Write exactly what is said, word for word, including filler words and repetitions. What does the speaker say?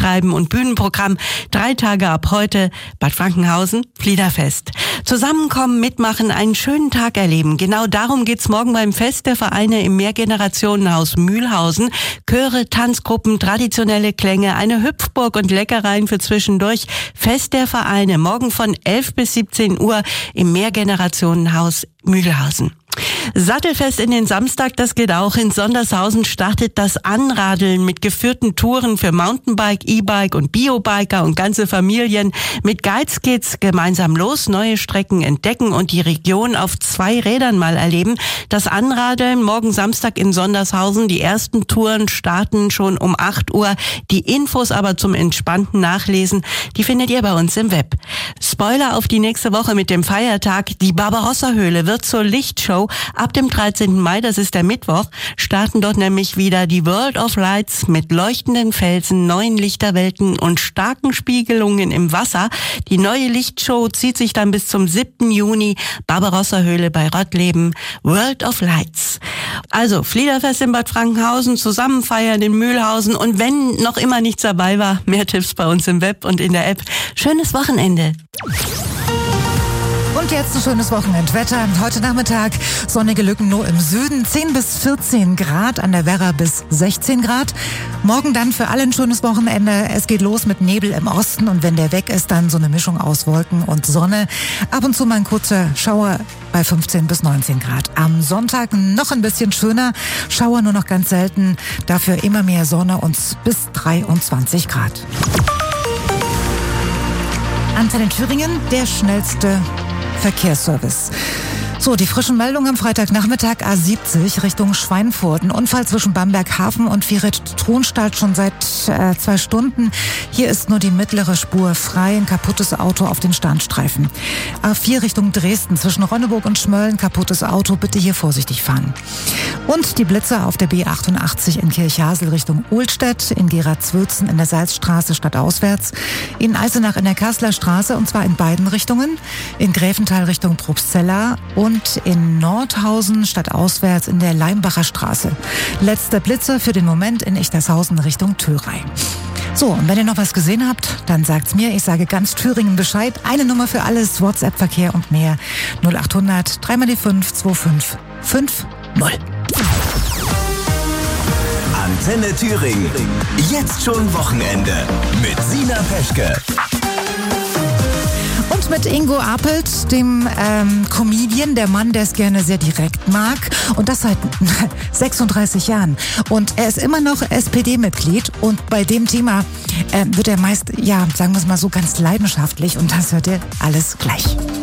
Treiben und Bühnenprogramm. Drei Tage ab heute Bad Frankenhausen, Fliederfest. Zusammenkommen, mitmachen, einen schönen Tag erleben. Genau darum geht's morgen beim Fest der Vereine im Mehrgenerationenhaus Mühlhausen. Chöre, Tanzgruppen, traditionelle Klänge, eine Hüpfburg und Leckereien für zwischendurch. Fest der Vereine, morgen von elf bis siebzehn Uhr im Mehrgenerationenhaus Mühlhausen. Sattelfest in den Samstag, das geht auch. In Sondershausen startet das Anradeln mit geführten Touren für Mountainbike, E-Bike und Biobiker und ganze Familien. Mit Guides geht's gemeinsam los, neue Strecken entdecken und die Region auf zwei Rädern mal erleben. Das Anradeln morgen Samstag in Sondershausen. Die ersten Touren starten schon um acht Uhr. Die Infos aber zum entspannten Nachlesen, die findet ihr bei uns im Web. Spoiler auf die nächste Woche mit dem Feiertag. Die Barbarossa-Höhle wird zur Lichtshow. Ab dem dreizehnten Mai, das ist der Mittwoch, starten dort nämlich wieder die World of Lights mit leuchtenden Felsen, neuen Lichterwelten und starken Spiegelungen im Wasser. Die neue Lichtshow zieht sich dann bis zum siebten Juni. Barbarossa-Höhle bei Rottleben, World of Lights. Also Fliederfest in Bad Frankenhausen, zusammen feiern in Mühlhausen und wenn noch immer nichts dabei war, mehr Tipps bei uns im Web und in der App. Schönes Wochenende. Und jetzt ein schönes Wochenendwetter. Heute Nachmittag sonnige Lücken nur im Süden, zehn bis vierzehn Grad, an der Werra bis sechzehn Grad. Morgen dann für alle ein schönes Wochenende. Es geht los mit Nebel im Osten und wenn der weg ist, dann so eine Mischung aus Wolken und Sonne. Ab und zu mal ein kurzer Schauer bei fünfzehn bis neunzehn Grad. Am Sonntag noch ein bisschen schöner, Schauer nur noch ganz selten, dafür immer mehr Sonne und bis dreiundzwanzig Grad. Antenne Thüringen, der schnellste Verkehrsservice. So, die frischen Meldungen am Freitagnachmittag A siebzig Richtung Schweinfurt. Ein Unfall zwischen Bamberg-Hafen und Vieret-Tronstadt schon seit äh, zwei Stunden. Hier ist nur die mittlere Spur frei, ein kaputtes Auto auf den Standstreifen. A vier Richtung Dresden zwischen Ronneburg und Schmölln, kaputtes Auto, bitte hier vorsichtig fahren. Und die Blitzer auf der B achtundachtzig in Kirchhasel Richtung Ohlstedt, in Gera-Zwölzen in der Salzstraße stadtauswärts, in Eisenach in der Kasseler Straße und zwar in beiden Richtungen, in Gräfenthal Richtung Probstzella und in Nordhausen stadtauswärts in der Leimbacher Straße. Letzter Blitzer für den Moment in Ichtershausen Richtung Thürei. So, und wenn ihr noch was gesehen habt, dann sagt's mir. Ich sage ganz Thüringen Bescheid. Eine Nummer für alles, WhatsApp-Verkehr und mehr. null achthundert, drei mal die fünf, zwei fünf fünf null. Antenne Thüringen. Jetzt schon Wochenende mit Sina Peschke. Und mit Ingo Appelt, dem ähm, Comedian, der Mann, der es gerne sehr direkt mag. Und das seit sechsunddreißig Jahren. Und er ist immer noch S P D-Mitglied. Und bei dem Thema äh, wird er meist, ja, sagen wir es mal so, ganz leidenschaftlich. Und das hört ihr alles gleich.